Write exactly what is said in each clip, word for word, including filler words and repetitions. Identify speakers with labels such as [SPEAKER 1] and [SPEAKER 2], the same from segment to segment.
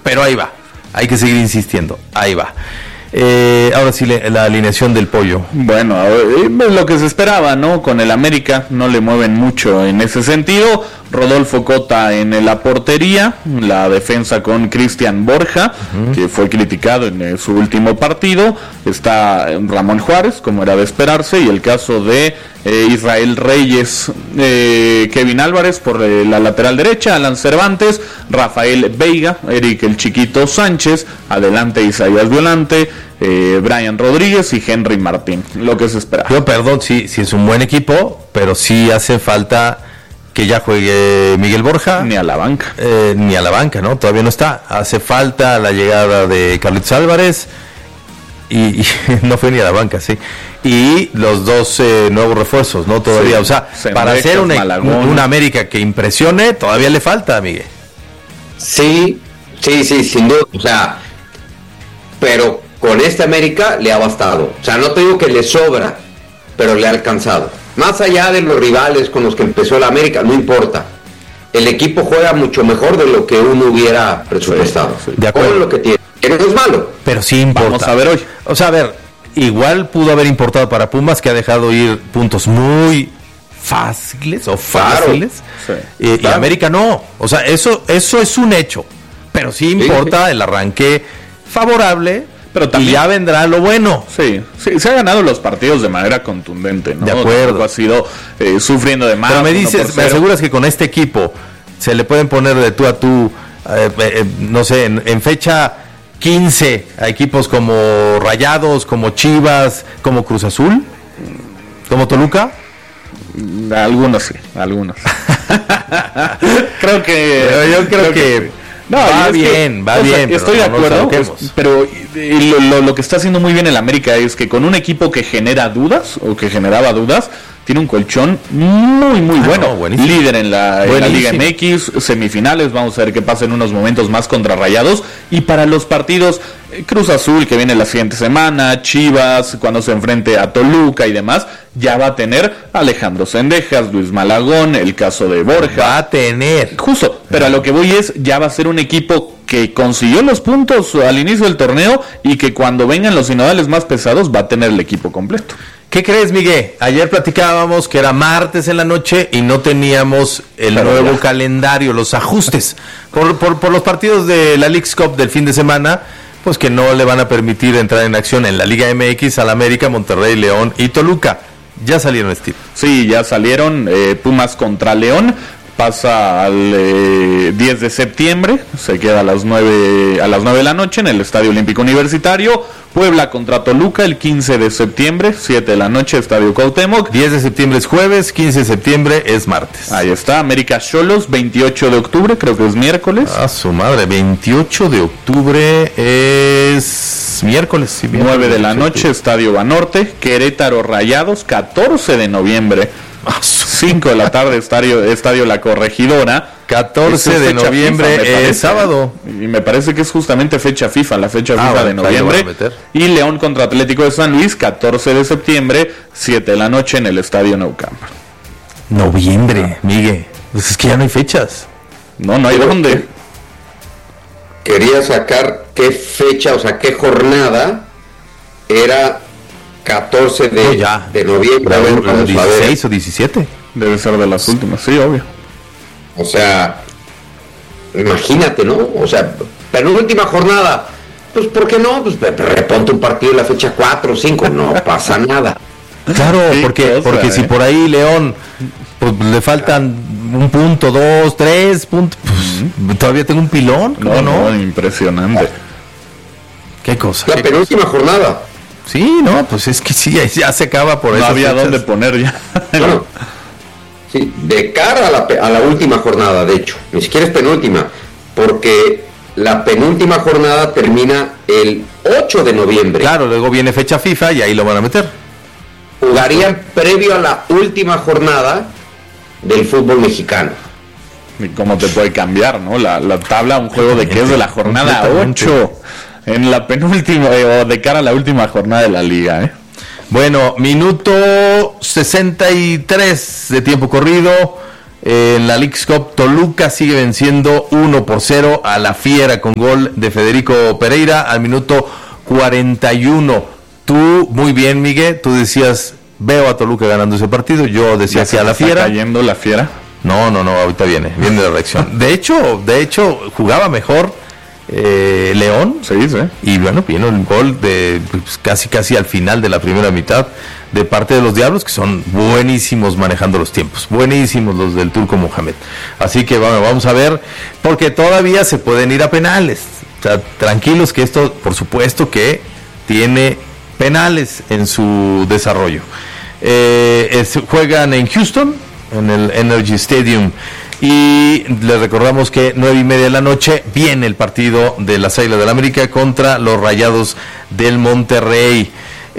[SPEAKER 1] pero ahí va. Hay que seguir insistiendo. Ahí va. Eh, ahora sí, le, la alineación del pollo.
[SPEAKER 2] Bueno, es lo que se esperaba, ¿no? Con el América no le mueven mucho en ese sentido. Rodolfo Cota en la portería, la defensa con Cristian Borja, uh-huh. que fue criticado en eh, su último partido. Está Ramón Juárez, como era de esperarse, y el caso de eh, Israel Reyes, eh, Kevin Álvarez por eh, la lateral derecha, Alan Cervantes, Rafael Veiga, Eric el Chiquito Sánchez, adelante Isaías Violante, eh, Brian Rodríguez y Henry Martín, lo que se esperaba.
[SPEAKER 1] Yo perdón, sí, sí es un buen equipo, pero sí hace falta que ya juegue Miguel Borja.
[SPEAKER 2] Ni a la banca.
[SPEAKER 1] Eh, ni a la banca, ¿no? Todavía no está. Hace falta la llegada de Carlitos Álvarez. Y, y no fue ni a la banca, sí. Y los dos eh, nuevos refuerzos, ¿no? Todavía, sí, o sea, Sendejas, para hacer una, una América que impresione, todavía le falta, Miguel.
[SPEAKER 3] Sí, sí, sí, sin duda. O sea, pero con esta América le ha bastado. O sea, no te digo que le sobra, pero le ha alcanzado. Más allá de los rivales con los que empezó la América, no importa. El equipo juega mucho mejor de lo que uno hubiera presupuestado.
[SPEAKER 1] Sí, sí. De acuerdo.
[SPEAKER 3] Con lo que tiene. Que no es malo.
[SPEAKER 1] Pero sí importa.
[SPEAKER 2] Vamos a ver hoy.
[SPEAKER 1] O sea, a ver, igual pudo haber importado para Pumas, que ha dejado ir puntos muy fáciles o fáciles. Claro. Sí. Y, claro. y América no. O sea, eso, eso es un hecho. Pero sí importa sí. el arranque favorable. Pero también, y ya vendrá lo bueno.
[SPEAKER 2] Sí, sí, se ha ganado los partidos de manera contundente, ¿no?
[SPEAKER 1] De acuerdo.
[SPEAKER 2] Ha sido eh, sufriendo de más.
[SPEAKER 1] Pero me dices, me aseguras que con este equipo se le pueden poner de tú a tú, eh, eh, no sé, en, en fecha quince a equipos como Rayados, como Chivas, como Cruz Azul, como Toluca.
[SPEAKER 2] Algunos sí, algunos. creo que
[SPEAKER 1] Pero yo creo, creo que, que no, va bien, que, va bien.
[SPEAKER 2] Sea, estoy de acuerdo, pues, pero lo, lo, lo que está haciendo muy bien el América es que con un equipo que genera dudas, o que generaba dudas, tiene un colchón muy, muy bueno. Ah, no, líder en la, en la Liga M X, semifinales, vamos a ver qué pasa en unos momentos más contra Rayados. Y para los partidos, Cruz Azul, que viene la siguiente semana, Chivas, cuando se enfrente a Toluca y demás, ya va a tener Alejandro Sendejas, Luis Malagón, el caso de Borja.
[SPEAKER 1] Va a tener.
[SPEAKER 2] Justo, pero a lo que voy es, ya va a ser un equipo que consiguió los puntos al inicio del torneo y que cuando vengan los sinodales más pesados va a tener el equipo completo.
[SPEAKER 1] ¿Qué crees, Miguel? Ayer platicábamos que era martes en la noche y no teníamos el Pero nuevo ya. calendario, los ajustes por, por, por los partidos de la Leagues Cup del fin de semana, pues que no le van a permitir entrar en acción en la Liga M X al América, Monterrey, León y Toluca. Ya salieron, Steve.
[SPEAKER 2] Sí, ya salieron. eh, Pumas contra León. Pasa al eh, diez de septiembre, se queda a las nueve a las nueve de la noche en el Estadio Olímpico Universitario. Puebla contra Toluca el quince de septiembre, siete de la noche, Estadio Cuauhtémoc.
[SPEAKER 1] diez de septiembre es jueves, quince de septiembre es martes.
[SPEAKER 2] Ahí está, América Xolos, veintiocho de octubre, creo que es miércoles.
[SPEAKER 1] Ah, su madre, veintiocho de octubre es miércoles. Sí, miércoles
[SPEAKER 2] nueve de la noche, Estadio Banorte. Querétaro Rayados, catorce de noviembre. cinco de la tarde, estadio, estadio La Corregidora.
[SPEAKER 1] catorce de noviembre FIFA, es sábado.
[SPEAKER 2] Y me parece que es justamente fecha FIFA, la fecha ah, FIFA bueno, de noviembre. Y León contra Atlético de San Luis, catorce de septiembre, siete de la noche en el estadio Nou Camp.
[SPEAKER 1] Noviembre, Miguel. Pues es que ya no hay fechas.
[SPEAKER 2] No, no hay dónde.
[SPEAKER 3] Quería sacar qué fecha, o sea, qué jornada era catorce de, oh, ya. de noviembre.
[SPEAKER 1] A ver, vamos dieciséis a ver. O diecisiete.
[SPEAKER 2] Debe ser de las últimas, sí, obvio.
[SPEAKER 3] O sea, imagínate, ¿no? O sea, penúltima jornada. Pues, ¿por qué no? Pues reponte un partido en la fecha cuatro o cinco, no pasa nada.
[SPEAKER 1] Claro, sí, porque, cosa, porque eh. si por ahí León pues, le faltan un punto, dos, tres puntos, pues, uh-huh. todavía tengo un pilón.
[SPEAKER 2] No, no, no, impresionante.
[SPEAKER 1] ¿Qué cosa?
[SPEAKER 3] La
[SPEAKER 1] ¿Qué
[SPEAKER 3] penúltima
[SPEAKER 1] cosa?
[SPEAKER 3] jornada.
[SPEAKER 1] Sí, no, pues es que sí, ya se acaba por eso.
[SPEAKER 2] No había fechas. Dónde poner ya.
[SPEAKER 3] Bueno, sí, de cara a la, a la última jornada, de hecho, ni siquiera es penúltima, porque la penúltima jornada termina el ocho de noviembre.
[SPEAKER 1] Claro, luego viene fecha FIFA y ahí lo van a meter.
[SPEAKER 3] Jugarían previo a la última jornada del fútbol mexicano.
[SPEAKER 2] ¿Y cómo te puede cambiar, no? La, la tabla, un juego de que es de la jornada ocho. En la penúltima, eh, o de cara a la última jornada de la liga, ¿eh?
[SPEAKER 1] Bueno, minuto sesenta y tres de tiempo corrido. En la Leagues Cup, Toluca sigue venciendo uno por cero a la Fiera con gol de Federico Pereira al minuto cuarenta y uno. Tú, muy bien, Miguel, tú decías, veo a Toluca ganando ese partido, yo decía que a la Fiera.
[SPEAKER 2] ¿Está cayendo la Fiera?
[SPEAKER 1] No, no, no, ahorita viene, viene la reacción. De hecho, de hecho, jugaba mejor eh, León.
[SPEAKER 2] Sí, sí.
[SPEAKER 1] Y bueno, vino el gol de pues, casi, casi al final de la primera mitad de parte de los Diablos, que son buenísimos manejando los tiempos, buenísimos los del Turco Mohamed. Así que bueno, vamos a ver, porque todavía se pueden ir a penales. O sea, tranquilos que esto, por supuesto que tiene penales en su desarrollo. Eh, es, juegan en Houston, en el Energy Stadium, y les recordamos que nueve y media de la noche viene el partido de las Águilas del América contra los Rayados del Monterrey.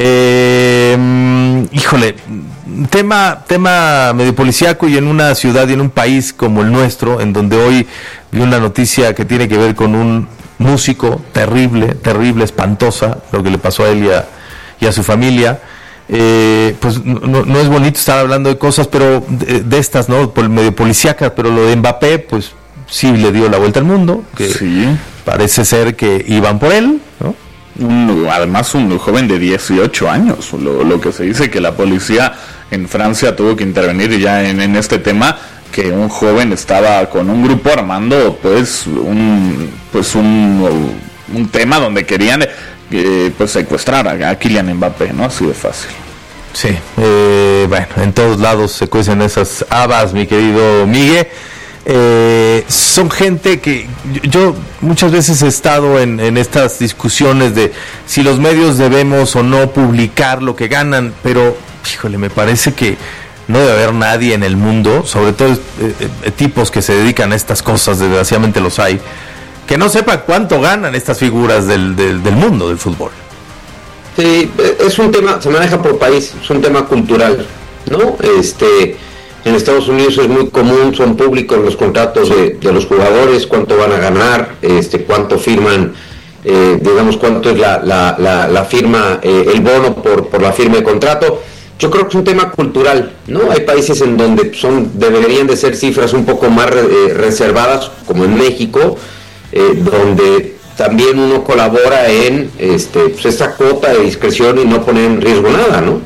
[SPEAKER 1] Eh, híjole, tema, tema medio policíaco, y en una ciudad y en un país como el nuestro, en donde hoy vi una noticia que tiene que ver con un músico terrible, terrible, espantosa, lo que le pasó a él y a, y a su familia. Eh, pues no, no es bonito estar hablando de cosas, pero de, de estas, ¿no? Por medio policíacas, pero lo de Mbappé, pues sí le dio la vuelta al mundo, que
[SPEAKER 2] sí.
[SPEAKER 1] Parece ser que iban por él, ¿no?
[SPEAKER 2] Un, además un joven de dieciocho años, lo, lo que se dice que la policía en Francia tuvo que intervenir ya en, en este tema, que un joven estaba con un grupo armando pues un pues un, un tema donde querían eh, pues secuestrar a, a Kylian Mbappé, ¿no? Así de fácil.
[SPEAKER 1] Sí, eh, bueno, en todos lados se cuecen esas habas, mi querido Miguel. Eh, son gente que yo, yo muchas veces he estado en, en estas discusiones de si los medios debemos o no publicar lo que ganan, pero híjole, me parece que no debe haber nadie en el mundo, sobre todo eh, eh, tipos que se dedican a estas cosas, desgraciadamente los hay, que no sepa cuánto ganan estas figuras del, del, del mundo del fútbol.
[SPEAKER 3] Sí, es un tema, se maneja por país, es un tema cultural, ¿no? Este, en Estados Unidos es muy común, son públicos los contratos de, de los jugadores, cuánto van a ganar, este, cuánto firman, eh, digamos cuánto es la, la, la, la firma, eh, el bono por, por la firma de contrato. Yo creo que es un tema cultural, ¿no? Hay países en donde son deberían de ser cifras un poco más eh, reservadas, como en México, eh, donde también uno colabora en este, pues esa cuota de discreción y no poner en riesgo nada, ¿no?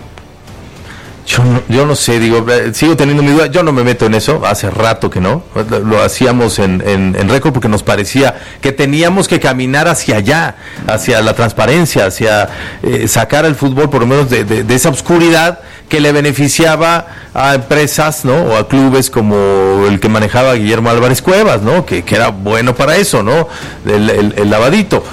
[SPEAKER 1] Yo no, yo no sé, digo, sigo teniendo mi duda, yo no me meto en eso, hace rato que no, lo hacíamos en, en, en récord porque nos parecía que teníamos que caminar hacia allá, hacia la transparencia, hacia eh, sacar el fútbol por lo menos de, de, de esa oscuridad que le beneficiaba a empresas, ¿no? O a clubes como el que manejaba Guillermo Álvarez Cuevas, ¿no? Que, que era bueno para eso, ¿no? El, el, el lavadito.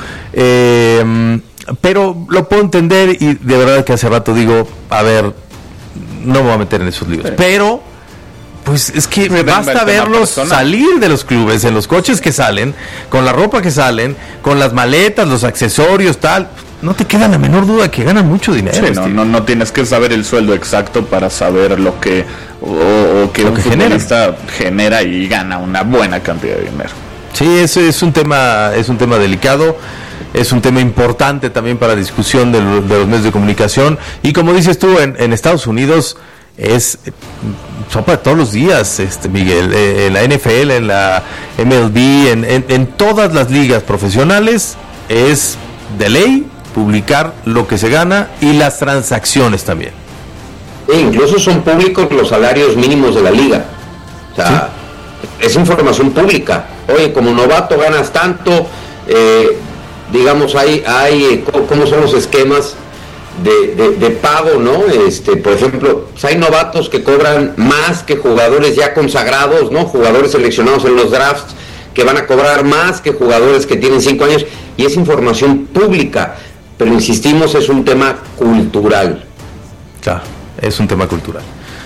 [SPEAKER 1] Eh, pero lo puedo entender y de verdad que hace rato digo, a ver, no me voy a meter en esos libros, sí. Pero pues es que me basta verlos salir de los clubes, en los coches que salen, con la ropa que salen, con las maletas, los accesorios, tal, no te queda la menor duda que ganan mucho dinero.
[SPEAKER 2] Sí, no, no, no tienes que saber el sueldo exacto para saber lo que o, o que
[SPEAKER 1] lo
[SPEAKER 2] un
[SPEAKER 1] que
[SPEAKER 2] futbolista genera. genera y gana una buena cantidad de dinero.
[SPEAKER 1] Sí, eso es un tema, es un tema delicado. Es un tema importante también para discusión de, lo, de los medios de comunicación. Y como dices tú, en, en Estados Unidos es son para todos los días, este Miguel, eh, en la N F L, en la M L B, en, en, en todas las ligas profesionales es de ley publicar lo que se gana y las transacciones también.
[SPEAKER 3] E incluso son públicos los salarios mínimos de la liga. O sea, ¿sí? Es información pública. Oye, como novato ganas tanto, eh, digamos, hay, hay cómo son los esquemas de, de, de pago, ¿no? Este, por ejemplo, pues hay novatos que cobran más que jugadores ya consagrados, ¿no? Jugadores seleccionados en los drafts que van a cobrar más que jugadores que tienen cinco años, y es información pública, pero insistimos, es un tema cultural.
[SPEAKER 1] Claro, es un tema cultural.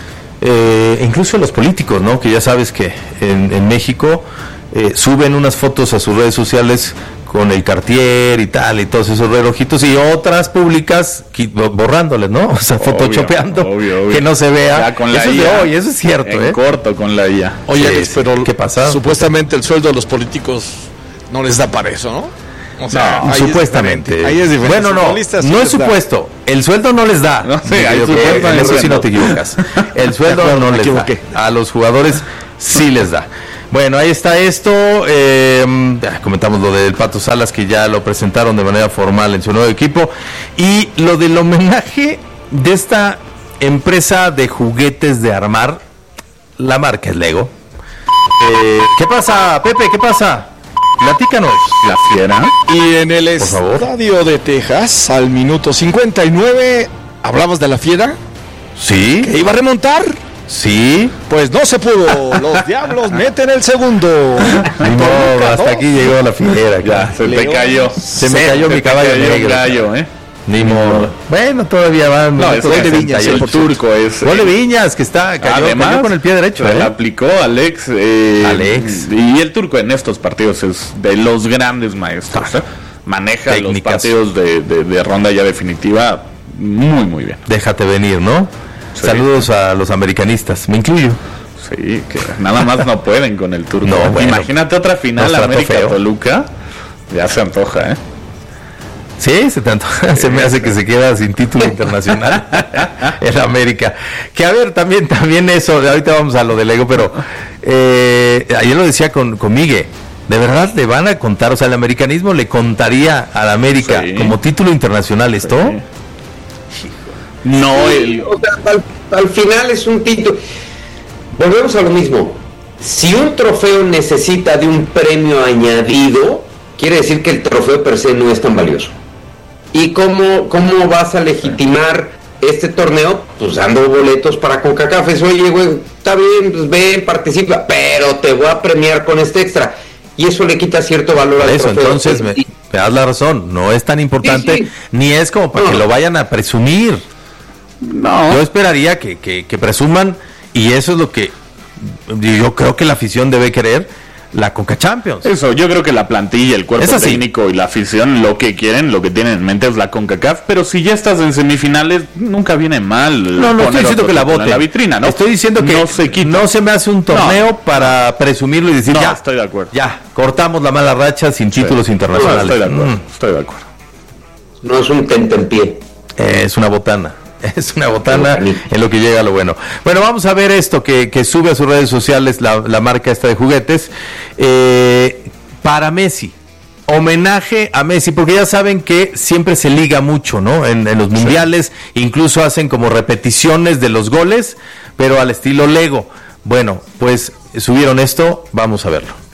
[SPEAKER 1] Eh, incluso los políticos, ¿no? Que ya sabes que en, en México eh, suben unas fotos a sus redes sociales con el Cartier y tal, y todos esos relojitos, y otras públicas borrándoles, ¿no? O sea, photoshopeando, obvio, obvio. Que no se vea.
[SPEAKER 2] Con la
[SPEAKER 1] eso
[SPEAKER 2] I A,
[SPEAKER 1] es de hoy, eso es cierto,
[SPEAKER 2] en
[SPEAKER 1] ¿eh?
[SPEAKER 2] corto con la I A.
[SPEAKER 4] Oye, sí, Alex, pero
[SPEAKER 1] ¿qué pasa?
[SPEAKER 4] Supuestamente el sueldo de los políticos no les da para eso, ¿no?
[SPEAKER 1] O sea, no, supuestamente.
[SPEAKER 4] Es ahí es diferente.
[SPEAKER 1] Bueno, no, sí no es supuesto. Da. El sueldo no les da.
[SPEAKER 2] No, sí,
[SPEAKER 1] hay supuesto, en eso sí no te equivocas. El sueldo no les da. A los jugadores sí les da. Bueno, ahí está esto. Eh, comentamos lo del Pato Salas, que ya lo presentaron de manera formal en su nuevo equipo. Y lo del homenaje de esta empresa de juguetes de armar. La marca es Lego. Eh, ¿Qué pasa, Pepe? ¿Qué pasa? Platícanos.
[SPEAKER 2] La Fiera.
[SPEAKER 4] Y en el estadio de Texas, al minuto cincuenta y nueve, hablamos de la Fiera.
[SPEAKER 1] Sí.
[SPEAKER 4] ¿Que iba a remontar?
[SPEAKER 1] Sí.
[SPEAKER 4] Pues no se pudo. Los Diablos meten el segundo.
[SPEAKER 1] No, hasta aquí llegó la Fiera.
[SPEAKER 2] Ya, se te cayó.
[SPEAKER 1] Se me cayó mi caballo negro.
[SPEAKER 2] Gallo, ¿eh?
[SPEAKER 1] Ni modo. Bueno, todavía van.
[SPEAKER 2] No, es gol de Viñas, el turco es.
[SPEAKER 1] Gol de Viñas, que está, cayó,
[SPEAKER 2] Además,
[SPEAKER 1] cayó con el pie derecho.
[SPEAKER 2] Se
[SPEAKER 1] ¿eh?
[SPEAKER 2] la aplicó Alex. Eh,
[SPEAKER 1] Alex.
[SPEAKER 2] Y el turco en estos partidos es de los grandes maestros. ¿eh? Maneja
[SPEAKER 1] Técnicas.
[SPEAKER 2] los partidos de, de, de ronda ya definitiva muy, muy bien.
[SPEAKER 1] Déjate venir, ¿no? Sí. Saludos a los americanistas, me incluyo.
[SPEAKER 2] Sí, que nada más no pueden con el turco.
[SPEAKER 1] No, bueno,
[SPEAKER 2] imagínate otra final América-Toluca. Ya se antoja, ¿eh?
[SPEAKER 1] Sí, se te antoja. Se me hace que se queda sin título internacional en América. Que a ver, también también eso, ahorita vamos a lo del Lego, pero eh, ayer lo decía con, con Miguel. ¿De verdad le van a contar? O sea, el americanismo le contaría a la América sí. como título internacional esto.
[SPEAKER 2] Sí. No, el...
[SPEAKER 3] o sea, al, al final es un título. Volvemos a lo mismo. Si un trofeo necesita de un premio añadido, quiere decir que el trofeo per se no es tan valioso. ¿Y cómo, cómo vas a legitimar este torneo? Pues dando boletos para CONCACAF. Es, oye, güey, está bien, pues ven, participa, pero te voy a premiar con este extra. Y eso le quita cierto valor al
[SPEAKER 1] eso,
[SPEAKER 3] trofeo.
[SPEAKER 1] Entonces, me, me das la razón, no es tan importante, sí, sí. ni es como para no. que lo vayan a presumir. No. Yo esperaría que, que, que presuman, y eso es lo que yo creo que la afición debe querer, la Conca Champions.
[SPEAKER 2] Eso, yo creo que la plantilla, el cuerpo técnico y la afición lo que quieren, lo que tienen en mente es la CONCACAF, pero si ya estás en semifinales, nunca viene mal.
[SPEAKER 1] No, no estoy diciendo que la voten.
[SPEAKER 2] La vitrina, ¿no?
[SPEAKER 1] Estoy diciendo que
[SPEAKER 2] no se,
[SPEAKER 1] no se me hace un torneo no. para presumirlo y decir,
[SPEAKER 2] no,
[SPEAKER 1] ya,
[SPEAKER 2] estoy de acuerdo.
[SPEAKER 1] Ya, cortamos la mala racha sin sí. títulos internacionales.
[SPEAKER 2] No, estoy de acuerdo, mm. estoy de acuerdo.
[SPEAKER 3] No es un tentempié.
[SPEAKER 1] Eh, es una botana. Es una botana en lo que llega a lo bueno. Bueno, vamos a ver esto que, que sube a sus redes sociales la, la marca esta de juguetes. Eh, para Messi. Homenaje a Messi, porque ya saben que siempre se liga mucho, ¿no? En, en los mundiales, sí. incluso hacen como repeticiones de los goles, pero al estilo Lego. Bueno, pues subieron esto, vamos a verlo.